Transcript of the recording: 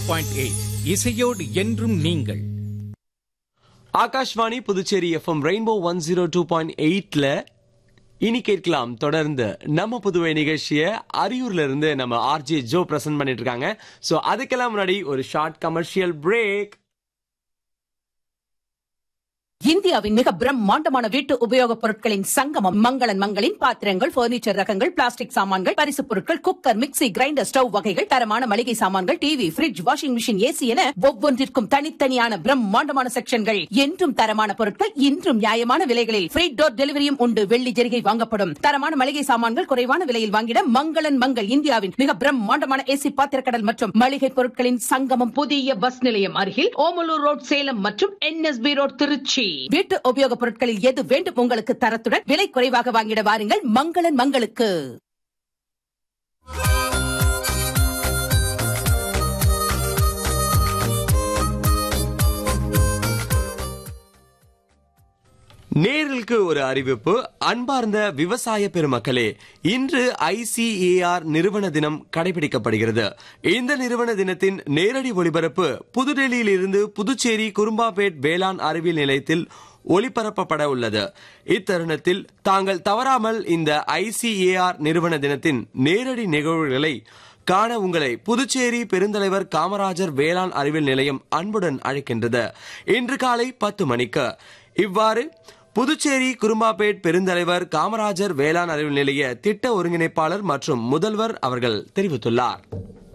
102.8 இசையோடு என்றும் நீங்கள். ஆகாஷ்வாணி புதுச்சேரி எஃப்எம் ரெயின்போ 102.8ல இனி கேட்கலாம். தொடர்ந்து நம்ம புதுவை நிகழ்ச்சியை அரியூர்ல இருந்து நம்ம ஆர்ஜே ஜோ பிரசன்ட் பண்ணிட்டு இருக்காங்க. சோ அதுக்கெல்லாம் முன்னாடி ஒரு ஷார்ட் கமர்ஷியல் பிரேக். இந்தியாவின் மிக பிரம்மாண்டமான வீட்டு உபயோகப் பொருட்களின் சங்கமம் மங்களன் மங்களின் பாத்திரங்கள், பர்னிச்சர் ரகங்கள், பிளாஸ்டிக் சாமான்கள், பரிசுப் பொருட்கள், குக்கர், மிக்ஸி, கிரைண்டர், ஸ்டவ் வகைகள், தரமான மளிகை சாமான்கள், TV, fridge, washing machine, AC என ஒவ்வொன்றிற்கும் தனித்தனியான பிரம்மாண்டமான செக்ஷன்கள். என்றும் தரமான பொருட்கள், இன்றும் நியாயமான விலைகளில் ஃப்ரீ டோர் டெலிவரியும் உண்டு. வெள்ளி ஜெரிகை வாங்கப்படும். தரமான மளிகை சாமான்கள் குறைவான விலையில் வாங்கிட மங்களன் மங்கள் இந்தியாவின் மிக பிரம்மாண்டமான ஏசி பாத்திரக்கடல் மற்றும் மளிகை பொருட்களின் சங்கமம். புதிய பஸ் நிலையம் அருகில் ஓமலூர் ரோட் சேலம் மற்றும் NSB ரோட் திருச்சி. வீட்டு உபயோகப் பொருட்களில் எது வேண்டும் உங்களுக்கு தரத்துடன் விலை குறைவாக வாங்கிட வாருங்கள் மங்களன் மங்களுக்கு. நேர்களுக்கு ஒரு அறிவிப்பு. அன்பார்ந்த விவசாய பெருமக்களே, இன்று ICAR நிறுவன தினம் கடைபிடிக்கப்படுகிறது. இந்த நிறுவன தினத்தின் நேரடி ஒளிபரப்பு புதுடெல்லியில் இருந்து புதுச்சேரி குரும்பாபேட் வேளாண் அறிவியல் நிலையத்தில் ஒளிபரப்பப்பட உள்ளது. இத்தருணத்தில் தாங்கள் தவறாமல் இந்த ICAR நிறுவன தினத்தின் நேரடி நிகழ்வுகளை காண உங்களை புதுச்சேரி பெருந்தலைவர் காமராஜர் வேளாண் அறிவியல் நிலையம் அன்புடன் அழைக்கின்றது. இன்று காலை 10 மணிக்கு. இவ்வாறு புதுச்சேரி குரும்பாபேட் பெருந்தலைவர் காமராஜர் வேளாண் அறிவியல் நிலைய திட்ட ஒருங்கிணைப்பாளர் மற்றும் முதல்வர் அவர்கள் தெரிவித்துள்ளார்.